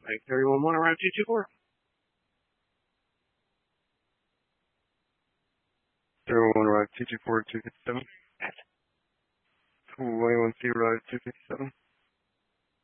Mike 311, around 224. 311, arrive 224, 257. Yes. 21C, arrive 257.